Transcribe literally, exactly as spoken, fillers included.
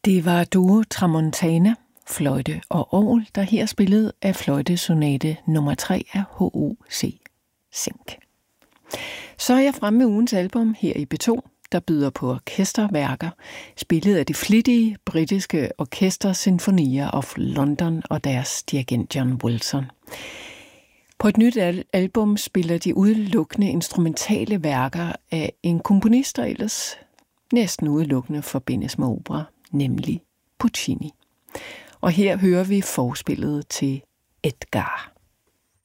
Det var duo Tramontana, fløjte og orgel, der her spillede af fløjtesonate nummer tre af H O C Zink. Så er jeg fremme med ugens album her i B to, der byder på orkesterværker, spillet af det flittige britiske orkester Sinfonia of London og deres dirigent John Wilson. På et nyt al- album spiller de udelukkende instrumentale værker af en komponist, der ellers næsten udelukkende forbindes med opera, nemlig Puccini. Og her hører vi forspillet til Edgar.